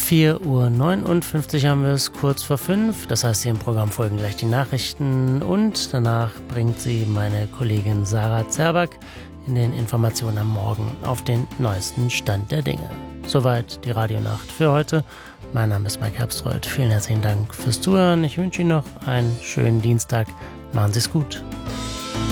4:59 Uhr haben wir es, kurz vor 5. Das heißt, hier im Programm folgen gleich die Nachrichten und danach bringt sie meine Kollegin Sarah Zerback in den Informationen am Morgen auf den neuesten Stand der Dinge. Soweit die Radionacht für heute. Mein Name ist Mike Herbstreuth. Vielen herzlichen Dank fürs Zuhören. Ich wünsche Ihnen noch einen schönen Dienstag. Machen Sie es gut.